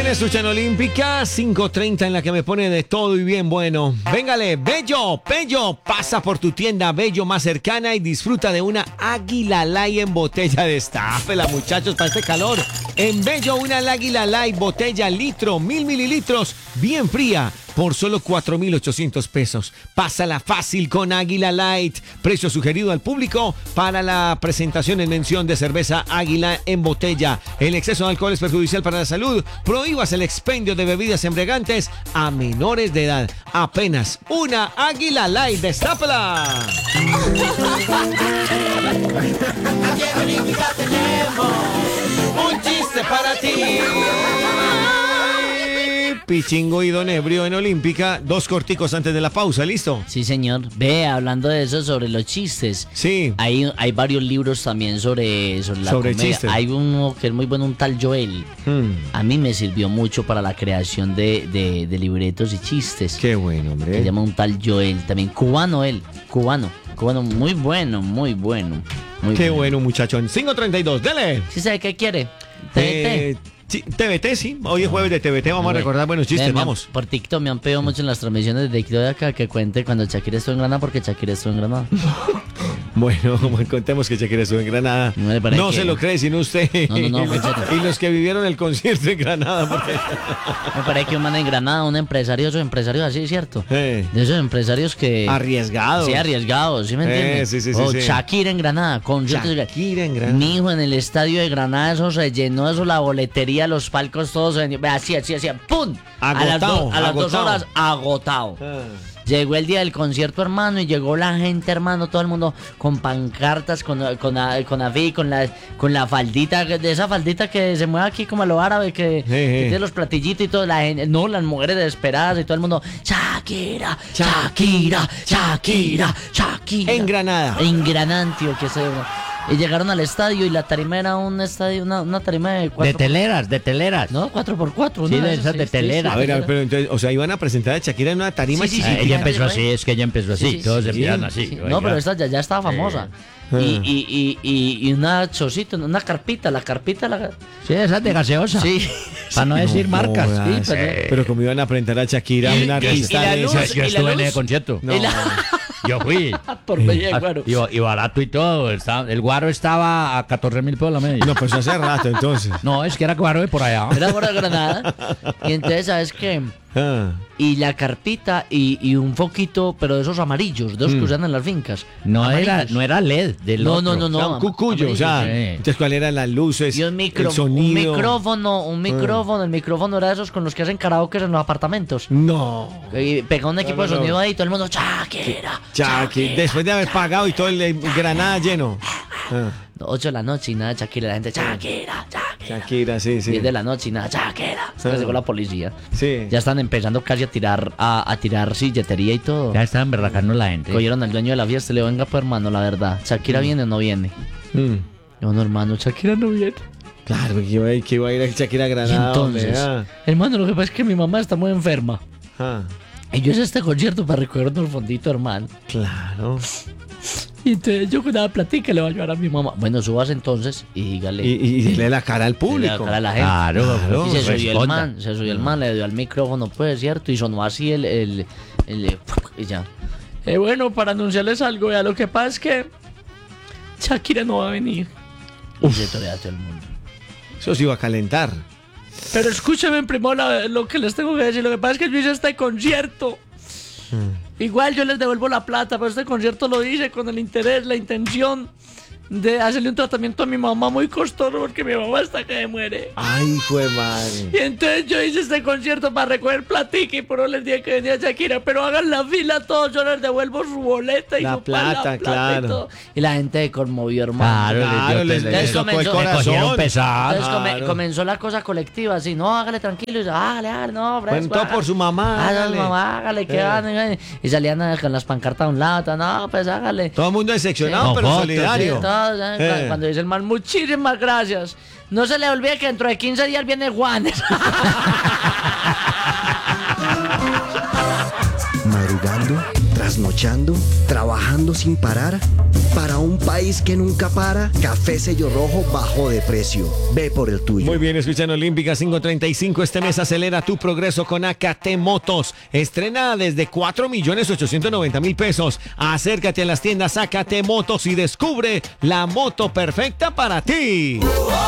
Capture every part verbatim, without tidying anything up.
escuchan Olímpica, cinco treinta en la que me pone de todo y bien bueno. Véngale, Bello, Bello, pasa por tu tienda Bello más cercana y disfruta de una Águila Light en botella. Destápela, muchachos, para este calor. En Bello, una Águila Light, botella litro, mil mililitros, bien fría, por solo cuatro mil ochocientos pesos. Pásala fácil con Águila Light. Precio sugerido al público para la presentación en mención de cerveza Águila en botella. El exceso de alcohol es perjudicial para la salud. Prohíbas el expendio de bebidas embriagantes a menores de edad. Apenas una Águila Light. ¡Destápala! Aquí en Olímpica tenemos un chiste para ti. Pichingo y Don Ebrio en Olímpica, dos corticos antes de la pausa, ¿listo? Sí, señor. Ve, hablando de eso, sobre los chistes. Sí. Hay, hay varios libros también sobre, sobre la Sobre comedia. chistes. Hay uno que es muy bueno, un tal Joel. Hmm. A mí me sirvió mucho para la creación de, de, de libretos y chistes. Qué bueno, Se hombre. llama un tal Joel, también cubano él, cubano, cubano, muy bueno, muy bueno. Muy Qué bueno, muchachón. cinco treinta y dos, dele. ¿Sí sabe qué quiere? T V T. Eh, sí, T V T, sí. Hoy es jueves de T V T. Vamos a Bueno, recordar buenos chistes, ve, me han- vamos. Por TikTok me han pedido mucho en las transmisiones de TikTok de acá que cuente cuando Shakira estuvo en Granada, porque Shakira estuvo en Granada. Bueno, contemos que Shakira estuvo en Granada. No me parece No que- se lo cree sino usted. No, no, no, en serio. Y los que vivieron el concierto en Granada. Porque... Me parece que un man en Granada, un empresario, esos empresarios así, ¿cierto? Eh, De esos empresarios que... arriesgados. Sí, arriesgados, ¿sí me Eh, entiendes? sí, sí, sí, o sí. Shakira en Granada, conciertos de- Shakira en Granada. Mi hijo en el estadio de Granada, eso se llenó, eso, la boletería, los palcos, todos se vendió. Ve, Así, así, así, ¡pum! a las, Agotado, do- a las dos agotado. horas, agotado. Ah. Llegó el día del concierto, hermano, y llegó la gente, hermano, todo el mundo con pancartas, con, con, con, afi, con, la, con la faldita, de esa faldita que se mueve aquí como a lo árabe, que, que tiene los platillitos y todo, la gente, no, las mujeres desesperadas y todo el mundo, Shakira, Shakira, Shakira, Shakira. En Granada. En Granada, Antioquia, se y llegaron al estadio y la tarima era un estadio, una, una tarima de cuatro De teleras, de teleras. No, cuatro por cuatro. Sí, una de esas de telera. A ver, a ver, pero entonces, o sea, iban a presentar a Shakira en una tarima Sí, sí, sí, chiquita. Ah, ella empezó así, es que ella empezó así, Sí, sí, todos sí, empiezan sí. así. Sí, oiga. no, pero esta ya, ya estaba famosa. Ah. Y, y, y, y, y una chocita, una carpita, la carpita, la... Sí, esas de gaseosa. Sí. Para no decir No marcas. jodas. Sí, pero- Pero como iban a presentar a Shakira, Y- una y- y artista la de luz, esas. Yo y la estuve en luz. el concierto. No. Y la- Yo fui. Por medio de guaro. Y, y barato y todo. Estaba- el guaro estaba a catorce mil pesos la media. No, pues hace rato entonces. No, es que era guaro de por allá. Era por Granada. Y entonces, ¿sabes qué? Ah. Y la carpita y, y un foquito, pero de esos amarillos, de esos que usan en las fincas. No era, Amarillos. no era L E D. Del No, otro. no, no, O sea, no. un cucuyo, o sea, Sí. entonces cuáles eran las luces, Y un, micro, el sonido. un micrófono, un micrófono, el micrófono era de esos con los que hacen karaoke en los apartamentos. No. Y pegó un equipo No, no, de sonido no. ahí y todo el mundo, Shakira, Shakira, después de haber pagado y todo el eh, Granada lleno. Ah, ocho de la noche y nada, Shakira, la gente, Shakira, Shakira. Shakira, sí, sí. diez de la noche y nada, Shakira. Ah. Llegó la policía. Sí. Ya están empezando casi a tirar, a, a tirar silletería y todo. Ya estaban berracando la gente. Cogieron al dueño de la fiesta y le digo, venga pues hermano, la verdad, ¿Shakira viene o no viene? Mm. Yo, no hermano, Shakira no viene. Claro, que iba, a- que iba a ir a Shakira a Y Granada. entonces, hombre, ah. hermano, lo que pasa es que mi mamá está muy enferma. Ah, Y yo hice este concierto para recoger el fondito, hermano. claro. Y entonces yo con nada platica le voy a ayudar a mi mamá. Bueno, subas entonces y dígale. Y, y, y le la cara al dile público. la cara a la gente. Claro, Claro. Y se subió el responda. man, se subió el man, le dio al micrófono, pues, ¿cierto? Y sonó así el... el, el- y ya. Eh, bueno, para anunciarles algo, vea, lo que pasa es que Shakira no va a venir. Y se todavía todo el mundo. Eso se iba a calentar. Pero escúchame primero la- lo que les tengo que decir. Lo que pasa es que yo hice este concierto. Igual yo les devuelvo la plata, pero este concierto lo hice con el interés, la intención de hacerle un tratamiento a mi mamá muy costoso porque mi mamá hasta que muere. Ay, hijo de madre. Y entonces yo hice este concierto para recoger platica y por eso les dije que venía Shakira, pero hagan la fila todos, yo les devuelvo su boleta y La su pan, plata, y claro. todo. Y la gente se conmovió, hermano. Claro, Claro, les, les, dio- les Entonces tocó el comenzó- le cogieron corazón. pesado. Entonces come- Claro. comenzó la cosa colectiva, así, no, hágale tranquilo, y yo, hágale, hágale, no, Bueno, fresco, todo hágale. por su mamá, Hágale, hágale. mamá, hágale, que Eh. hágale. Y salían eh, con las pancartas a un lado, no, pues hágale. Todo el mundo decepcionado, Sí. pero Con fotos, solidario. Sí, todos, eh, Eh. cu- Cuando dice el man, muchísimas gracias. No se le olvide que dentro de quince días viene Juan. Madrugando, ¿Trasnochando? ¿Trabajando sin parar? Para un país que nunca para, Café Sello Rojo bajó de precio. Ve por el tuyo. Muy bien, escuchan Olímpica cinco treinta y cinco. Este mes acelera tu progreso con A K T Motos. Estrena desde cuatro millones ochocientos noventa mil pesos. Acércate a las tiendas A K T Motos y descubre la moto perfecta para ti.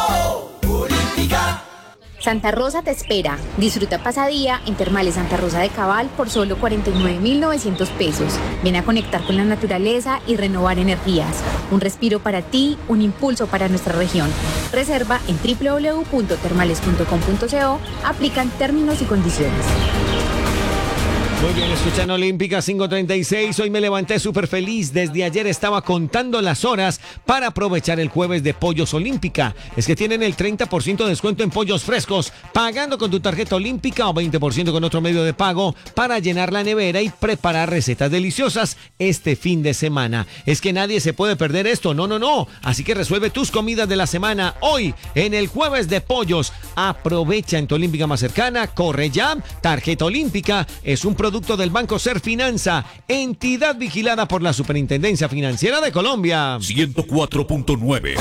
Santa Rosa te espera. Disfruta pasadía en Termales Santa Rosa de Cabal por solo cuarenta y nueve mil novecientos pesos. Ven a conectar con la naturaleza y renovar energías. Un respiro para ti, un impulso para nuestra región. Reserva en doble u doble u doble u punto termales punto com punto co. Aplican términos y condiciones. Muy bien, escuchan Olímpica cinco treinta y seis. Hoy me levanté súper feliz. Desde ayer estaba contando las horas para aprovechar el jueves de Pollos Olímpica. Es que tienen el treinta por ciento de descuento en pollos frescos, pagando con tu tarjeta Olímpica o veinte por ciento con otro medio de pago para llenar la nevera y preparar recetas deliciosas este fin de semana. Es que nadie se puede perder esto, no, no, no. Así que resuelve tus comidas de la semana hoy en el jueves de pollos. Aprovecha en tu Olímpica más cercana, corre ya. Tarjeta Olímpica es un producto Producto del Banco Ser Finanza, entidad vigilada por la Superintendencia Financiera de Colombia. ciento cuatro punto nueve.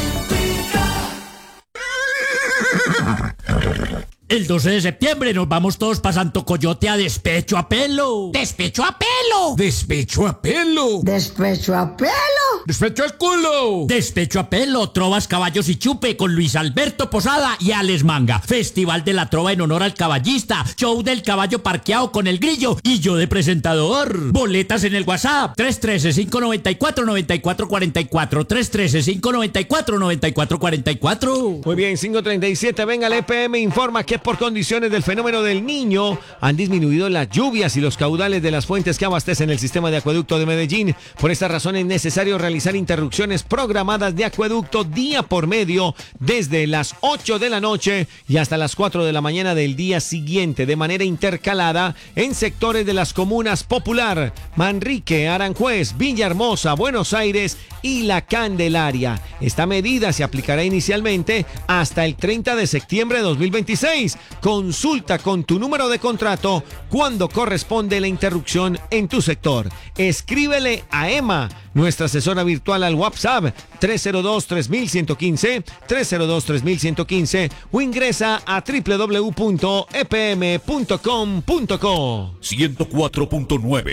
El doce de septiembre nos vamos todos para Santo Coyote a despecho a pelo. ¡Despecho a pelo! ¡Despecho a pelo! ¡Despecho a pelo! ¡Despecho al culo! Despecho a pelo, trovas, caballos y chupe con Luis Alberto Posada y Alex Manga. Festival de la trova en honor al caballista. Show del caballo parqueado con el grillo y yo de presentador. Boletas en el WhatsApp tres uno tres, cinco nueve cuatro, nueve cuatro cuatro cuatro. tres uno tres, cinco nueve cuatro, nueve cuatro cuatro cuatro. Muy bien, cinco treinta y siete. Venga, el E P M informa que por condiciones del fenómeno del Niño han disminuido las lluvias y los caudales de las fuentes que abastecen el sistema de acueducto de Medellín. Por esta razón es necesario realizar interrupciones programadas de acueducto día por medio desde las ocho de la noche y hasta las cuatro de la mañana del día siguiente, de manera intercalada en sectores de las comunas Popular, Manrique, Aranjuez, Villahermosa, Buenos Aires y La Candelaria. Esta medida se aplicará inicialmente hasta el treinta de septiembre de dos mil veintiséis. Consulta con tu número de contrato cuando corresponde la interrupción en tu sector. Escríbele a Emma, nuestra asesora virtual, al WhatsApp tres cero dos, tres uno uno cinco, tres cero dos, tres uno uno cinco o ingresa a doble u doble u doble u punto e p m punto com punto co. ciento cuatro punto nueve.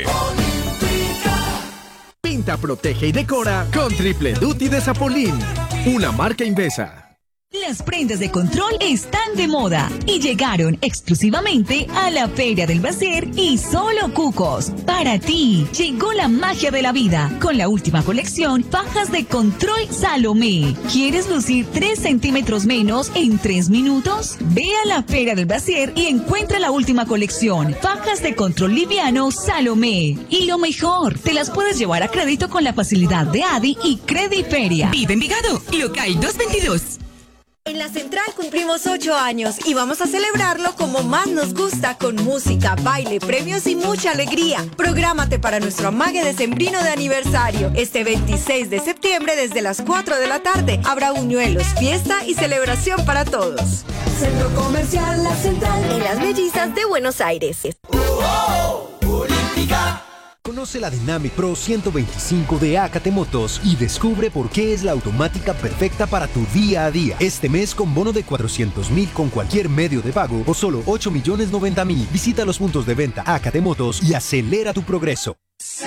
Pinta, protege y decora con Triple Duty de Zapolín, una marca Invesa. Las prendas de control están de moda y llegaron exclusivamente a la Feria del Bacer y Solo Cucos. Para ti, llegó la magia de la vida con la última colección Fajas de Control Salomé. ¿Quieres lucir tres centímetros menos en tres minutos? Ve a la Feria del Bacer y encuentra la última colección Fajas de Control Liviano Salomé. Y lo mejor, te las puedes llevar a crédito con la facilidad de Adi y Crediferia. Vive Envigado, local doscientos veintidós. En la Central cumplimos ocho años y vamos a celebrarlo como más nos gusta, con música, baile, premios y mucha alegría. Prográmate para nuestro amague decembrino de aniversario. Este veintiséis de septiembre desde las cuatro de la tarde habrá buñuelos, fiesta y celebración para todos. Centro Comercial La Central, en Las Mellizas de Buenos Aires. ¡Oh, oh! Olímpica. Conoce la Dynamic Pro ciento veinticinco de A K T Motos y descubre por qué es la automática perfecta para tu día a día. Este mes con bono de cuatrocientos mil con cualquier medio de pago o solo ocho millones noventa mil. Visita los puntos de venta A K T Motos y acelera tu progreso.